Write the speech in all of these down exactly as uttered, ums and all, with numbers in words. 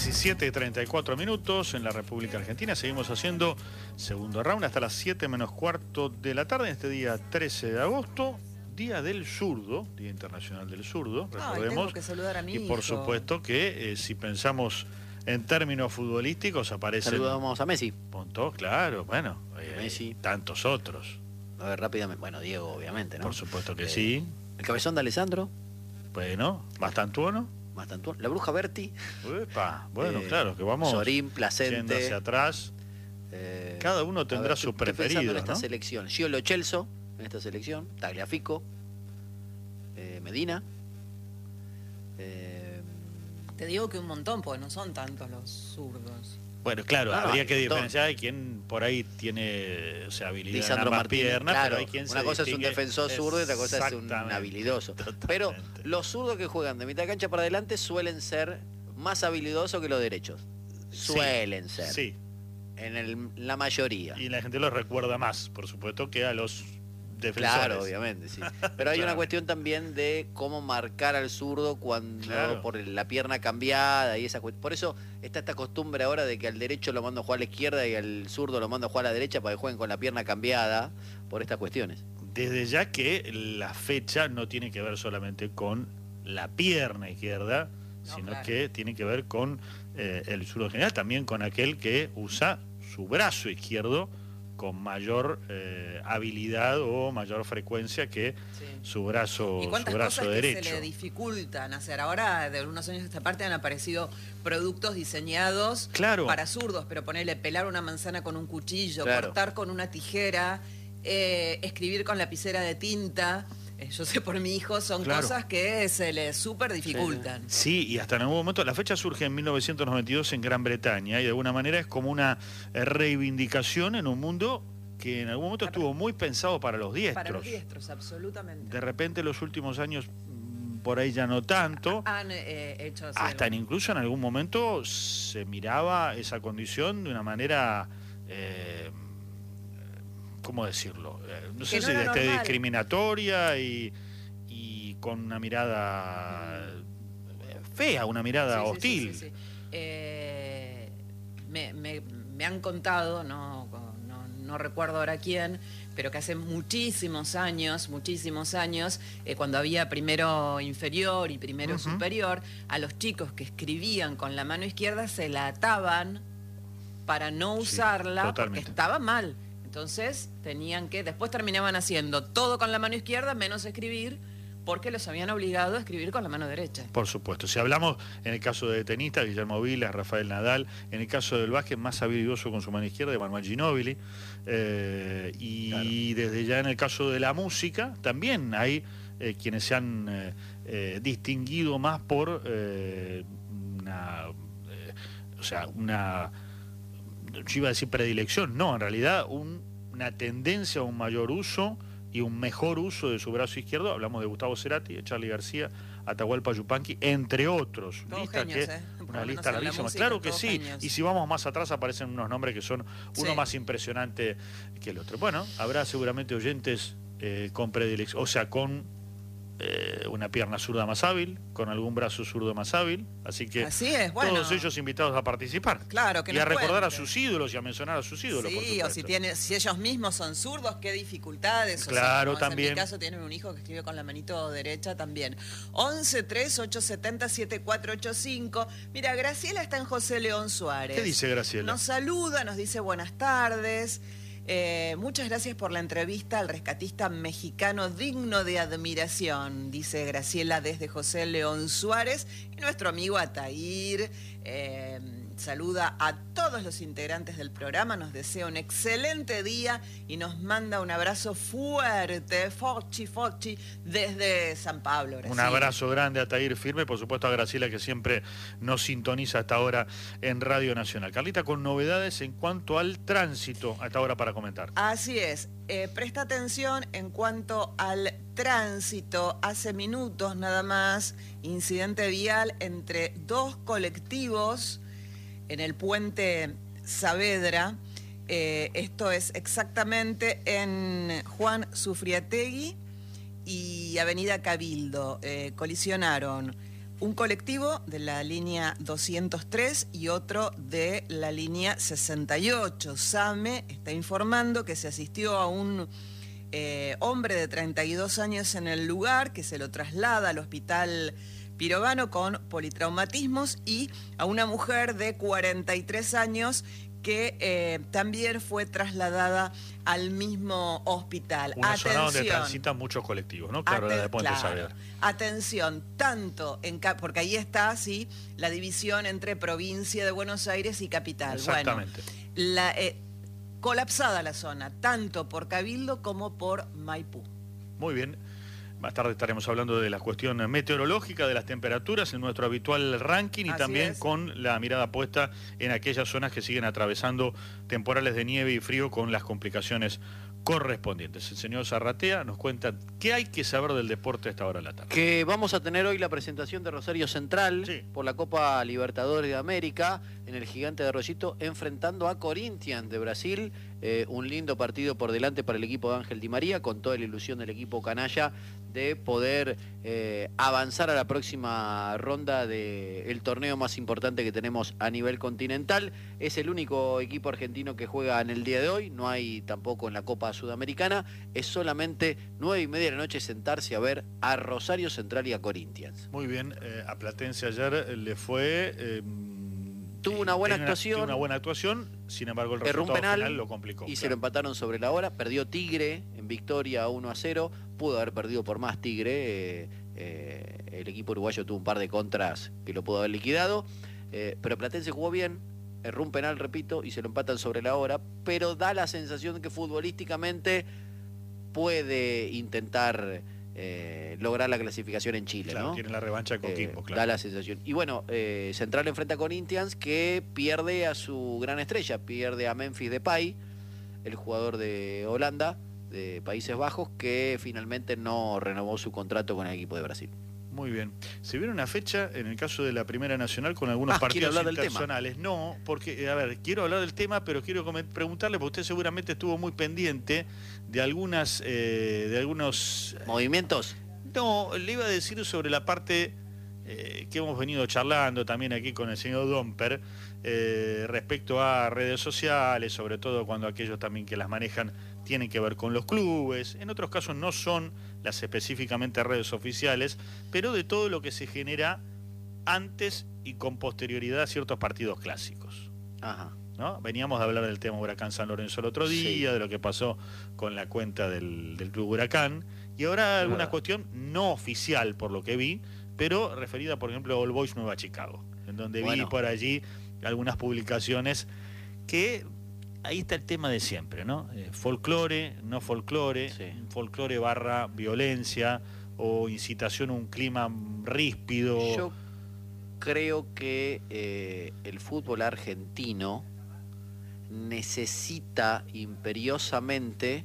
diecisiete y treinta y cuatro minutos en la República Argentina. Seguimos haciendo segundo round hasta las siete menos cuarto de la tarde en este día trece de agosto, Día del Zurdo, Día Internacional del Zurdo, recordemos. Ay, tengo que saludar a mi y por hijo. supuesto que eh, si pensamos en términos futbolísticos aparecen... Saludamos a Messi. Montó, claro, bueno, eh, Messi. tantos otros. A ver, rápidamente. Bueno, Diego, obviamente, ¿no? Por supuesto que Eh, sí. El cabezón de Alessandro. Bueno, Bastantuono. Bastantuono. La bruja Berti. Uepa, bueno, Eh, claro, que vamos Sorín, yendo Placente. hacia atrás. Eh, Cada uno tendrá a ver, sus estoy- estoy pensando preferidos, en esta ¿no? selección. Giolo Celso, en esta selección. Tagliafico. Eh, Medina. Eh, Te digo que un montón, porque no son tantos los zurdos. Bueno, claro, No, no, habría hay que un montón. diferenciar de quién por ahí tiene, o sea, habilidad en Lisandro ambas Martínez, piernas, claro, pero hay quien una se cosa es un distingue. defensor zurdo y otra cosa es un Exactamente. habilidoso. Totalmente. Pero los zurdos que juegan de mitad de cancha para adelante suelen ser más habilidosos que los derechos. Sí, Suelen ser. Sí, En el- la mayoría. y la gente los recuerda más, por supuesto, que a los defensores. Claro, obviamente, sí. Pero hay Claro. una cuestión también de cómo marcar al zurdo cuando Claro. por la pierna cambiada y esa cuestión. Por eso está esta costumbre ahora de que al derecho lo mando a jugar a la izquierda y al zurdo lo mando a jugar a la derecha para que jueguen con la pierna cambiada por estas cuestiones. Desde ya que la fecha no tiene que ver solamente con la pierna izquierda, No, sino claro. que tiene que ver con eh, el zurdo en general, también con aquel que usa su brazo izquierdo con mayor eh, habilidad o mayor frecuencia que Sí. su brazo, ¿Y su cuántas brazo cosas derecho. que se le dificultan hacer? Ahora, de unos años a esta parte, han aparecido productos diseñados Claro. para zurdos, pero ponerle pelar una manzana con un cuchillo, Claro. cortar con una tijera, eh, escribir con lapicera de tinta. Eh, yo sé por mi hijo, son Claro. cosas que se le súper dificultan. Sí, y hasta en algún momento, la fecha surge en mil novecientos noventa y dos en Gran Bretaña y de alguna manera es como una eh, reivindicación en un mundo que en algún momento Para- estuvo muy pensado para los diestros. Para los diestros, absolutamente. De repente los últimos años mm, por ahí ya no tanto. Han eh, hecho así Hasta en algo. incluso en algún momento se miraba esa condición de una manera, eh, ¿cómo decirlo? Eh, no sé Que no si era este, normal. discriminatoria y, y con una mirada eh, fea, una mirada Sí, sí, hostil. sí, sí, sí. Eh, me, me- me han contado, no, no, no recuerdo ahora quién, pero que hace muchísimos años, muchísimos años, eh, cuando había primero inferior y primero Ujú. superior, a los chicos que escribían con la mano izquierda se la ataban para no Sí, usarla porque totalmente. estaba mal. Entonces tenían que, después terminaban haciendo todo con la mano izquierda menos escribir, porque los habían obligado a escribir con la mano derecha. Por supuesto. Si hablamos en el caso de tenistas, Guillermo Vilas, Rafael Nadal, en el caso del básquet, más habilidoso con su mano izquierda, Emanuel Ginóbili. Eh, y desde ya en el caso de la música, también hay eh, quienes se han eh, eh, distinguido más por eh, una, eh, o sea, una, yo iba a decir predilección, no, en realidad un- una tendencia a un mayor uso y un mejor uso de su brazo izquierdo. Hablamos de Gustavo Cerati, de Charly García, Atahualpa Yupanqui, entre otros. Todos Lista genios, que- ¿eh? Por una lo menos lista en la larguísima. música, Claro que todos sí. genios. Y si vamos más atrás aparecen unos nombres que son uno Sí. más impresionante que el otro. Bueno, habrá seguramente oyentes eh, con predilección, o sea, con eh, una pierna zurda más hábil, con algún brazo zurdo más hábil. Así que Así es, bueno. todos ellos invitados a participar. Claro, que y a nos recordar a cuenten. sus ídolos y a mencionar a sus ídolos, por Sí, supuesto. o si tiene, si ellos mismos son zurdos, qué dificultades. O Claro, sea, como es también. En mi caso tienen un hijo que escribe con la manito derecha también. once tres ocho siete cero siete cuatro ocho cinco. Mira, Graciela está en José León Suárez. ¿Qué dice Graciela? Nos saluda, nos dice buenas tardes. Eh, muchas gracias por la entrevista al rescatista mexicano digno de admiración, dice Graciela desde José León Suárez. Y nuestro amigo Atair eh, saluda a todos los integrantes del programa, nos desea un excelente día y nos manda un abrazo fuerte, forchi, forchi, desde San Pablo, Un Graciela. abrazo grande a Tair Firme, por supuesto a Graciela que siempre nos sintoniza hasta ahora en Radio Nacional. Carlita, con novedades en cuanto al tránsito hasta ahora para comentar. Así es. Eh, presta atención en cuanto al tránsito. Hace minutos nada más, incidente vial entre dos colectivos en el puente Saavedra. Eh, esto es exactamente en Juan Sufriategui y Avenida Cabildo. Eh, colisionaron un colectivo de la línea doscientos tres y otro de la línea sesenta y ocho. SAME está informando que se asistió a un eh, hombre de treinta y dos años en el lugar, que se lo traslada al hospital Pirovano con politraumatismos, y a una mujer de cuarenta y tres años que eh, también fue trasladada al mismo hospital. Una Atención, zona donde transitan muchos colectivos, ¿no? Claro, Aten- la de Puente claro. Saavedra. Atención, tanto en ca- porque ahí está, sí, la división entre provincia de Buenos Aires y capital. Exactamente. Bueno, la, eh, colapsada la zona, tanto por Cabildo como por Maipú. Muy bien. Más tarde estaremos hablando de la cuestión meteorológica, de las temperaturas, en nuestro habitual ranking, y Así también es. con la mirada puesta en aquellas zonas que siguen atravesando temporales de nieve y frío con las complicaciones correspondientes. El señor Zarratea nos cuenta qué hay que saber del deporte a esta hora de la tarde. Que vamos a tener hoy la presentación de Rosario Central Sí. por la Copa Libertadores de América en el Gigante de Arroyito, enfrentando a Corinthians de Brasil. Eh, un lindo partido por delante para el equipo de Ángel Di María, con toda la ilusión del equipo canalla de poder eh, avanzar a la próxima ronda del torneo más importante que tenemos a nivel continental. Es el único equipo argentino que juega en el día de hoy, no hay tampoco en la Copa Sudamericana. Es solamente nueve y media de la noche sentarse a ver a Rosario Central y a Corinthians. Muy bien, eh, a Platense ayer le fue... eh, Tuvo una buena tiene actuación. tiene una buena actuación, sin embargo el Erró un resultado penal final lo complicó. y se claro. lo empataron sobre la hora. Perdió Tigre en victoria uno a cero. Pudo haber perdido por más Tigre. Eh, eh, el equipo uruguayo tuvo un par de contras que lo pudo haber liquidado. Eh, pero Platense jugó bien. Erró un penal, repito, y se lo empatan sobre la hora. Pero da la sensación de que futbolísticamente puede intentar eh, lograr la clasificación en Chile, Claro, ¿no? tiene la revancha de Coquimbo, Eh, claro. Da la sensación. Y bueno, eh, Central enfrenta a Corinthians, que pierde a su gran estrella, pierde a Memphis Depay, el jugador de Holanda, de Países Bajos, que finalmente no renovó su contrato con el equipo de Brasil. Muy bien. ¿Se viene una fecha en el caso de la Primera Nacional con algunos Ah, ¿quiere partidos hablar del tema? internacionales? No, porque, a ver, quiero hablar del tema, pero quiero coment- preguntarle, porque usted seguramente estuvo muy pendiente de algunas, eh, de algunos... ¿Movimientos? No, le iba a decir sobre la parte eh, que hemos venido charlando también aquí con el señor Domper, eh, respecto a redes sociales, sobre todo cuando aquellos también que las manejan tienen que ver con los clubes, en otros casos no son las específicamente redes oficiales, pero de todo lo que se genera antes y con posterioridad a ciertos partidos clásicos. Ajá. ¿No? Veníamos de hablar del tema Huracán San Lorenzo el otro día, Sí. de lo que pasó con la cuenta del, del Club Huracán, y ahora alguna verdad. cuestión no oficial por lo que vi, pero referida por ejemplo a All Boys Nueva Chicago, en donde Bueno. vi por allí algunas publicaciones que... Ahí está el tema de siempre, ¿no? Eh, folclore, no folclore, Sí. folclore barra violencia o incitación a un clima ríspido. Yo creo que eh, el fútbol argentino necesita imperiosamente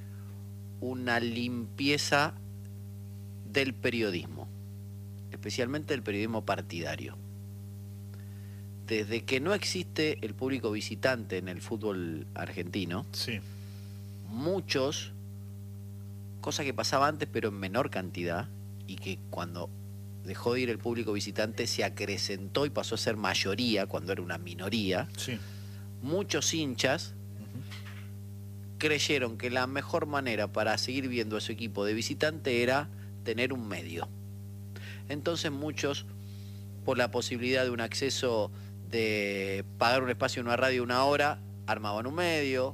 una limpieza del periodismo, especialmente el periodismo partidario. Desde que no existe el público visitante en el fútbol argentino, Sí, muchos, cosa que pasaba antes pero en menor cantidad, y que cuando dejó de ir el público visitante se acrecentó y pasó a ser mayoría cuando era una minoría, sí. muchos hinchas creyeron que la mejor manera para seguir viendo a su equipo de visitante era tener un medio. Entonces muchos, por la posibilidad de un acceso de pagar un espacio en una radio una hora, armaban un medio.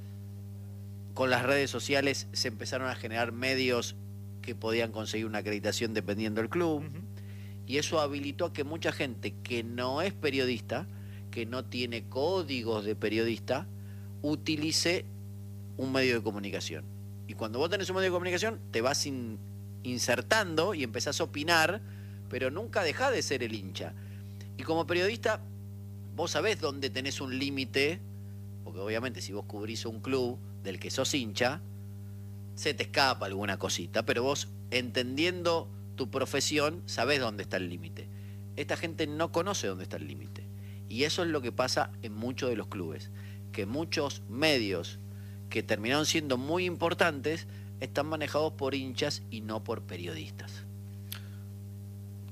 Con las redes sociales se empezaron a generar medios que podían conseguir una acreditación dependiendo del club. Ujú. Y eso habilitó a que mucha gente que no es periodista, que no tiene códigos de periodista, utilice un medio de comunicación. Y cuando vos tenés un medio de comunicación, te vas in- insertando y empezás a opinar, pero nunca dejás de ser el hincha. Y como periodista, vos sabés dónde tenés un límite, porque obviamente si vos cubrís un club del que sos hincha, se te escapa alguna cosita, pero vos, entendiendo tu profesión, sabés dónde está el límite. Esta gente no conoce dónde está el límite. Y eso es lo que pasa en muchos de los clubes, que muchos medios que terminaron siendo muy importantes están manejados por hinchas y no por periodistas.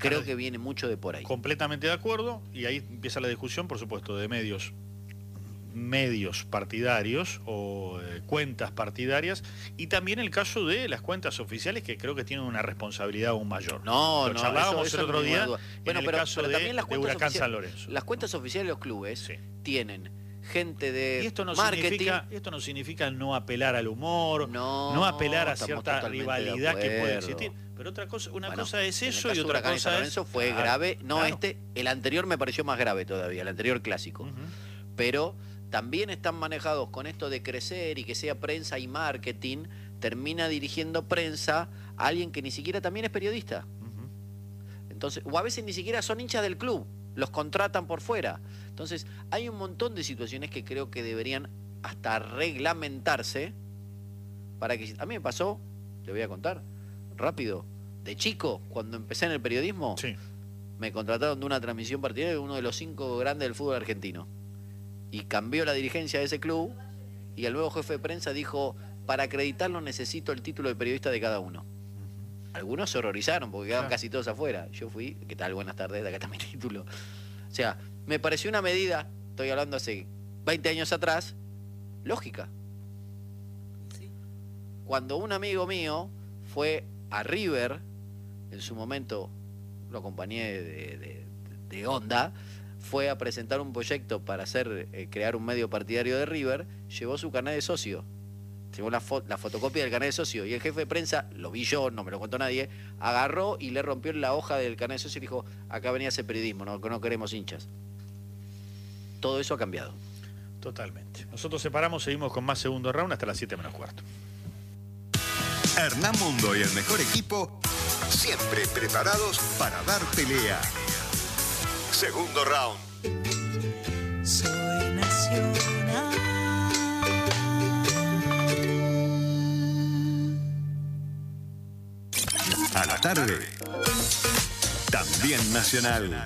Creo Claro. que viene mucho de por ahí. Completamente de acuerdo, y ahí empieza la discusión, por supuesto, de medios medios partidarios o eh, cuentas partidarias, y también el caso de las cuentas oficiales, que creo que tienen una responsabilidad aún mayor. No, Lo no, charlábamos eso- el eso otro no hay día duda. en Bueno, el pero- caso pero de, también las de cuentas Huracán oficiales- San Lorenzo. Las cuentas oficiales de los clubes Sí. tienen gente de Y esto no, marketing. significa, esto no significa no apelar al humor, No, no apelar a estamos cierta totalmente rivalidad de que puede acuerdo. existir. Pero otra cosa, una Bueno, cosa es en el eso caso y de otra Huracán y San cosa Lorenzo es... fue Claro, grave. No, claro. este, el anterior me pareció más grave todavía, el anterior clásico. Ujú. Pero también están manejados con esto de crecer y que sea prensa y marketing, termina dirigiendo prensa a alguien que ni siquiera también es periodista. Ujú. Entonces, o a veces ni siquiera son hinchas del club, los contratan por fuera. Entonces, hay un montón de situaciones que creo que deberían hasta reglamentarse para que... A mí me pasó, le voy a contar, rápido, de chico, cuando empecé en el periodismo, Sí. me contrataron de una transmisión partidaria de uno de los cinco grandes del fútbol argentino. Y cambió la dirigencia de ese club y el nuevo jefe de prensa dijo, para acreditarlo necesito el título de periodista de cada uno. Algunos se horrorizaron porque quedaban Claro. casi todos afuera. Yo fui, ¿qué tal? Buenas tardes, acá está mi título. O sea, me pareció una medida, estoy hablando hace veinte años atrás, lógica. Sí. Cuando un amigo mío fue a River, en su momento lo acompañé de, de, de Onda, fue a presentar un proyecto para hacer eh, crear un medio partidario de River, llevó su carnet de socio. Llevó la, fo- la fotocopia del carnet de socio y el jefe de prensa, lo vi yo, no me lo contó nadie, agarró y le rompió la hoja del carnet de socio y dijo, acá venía a hacer periodismo, no, no queremos hinchas. Todo eso ha cambiado. Totalmente. Nosotros separamos, seguimos con más segundo round hasta las siete menos cuarto. Hernán Mundo y el mejor equipo, siempre preparados para dar pelea. Segundo round. Soy nacional. A la tarde, también nacional.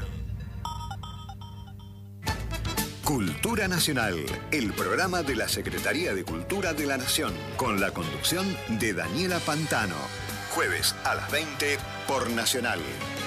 Cultura Nacional, el programa de la Secretaría de Cultura de la Nación, con la conducción de Daniela Pantano. Jueves a las veinte por Nacional.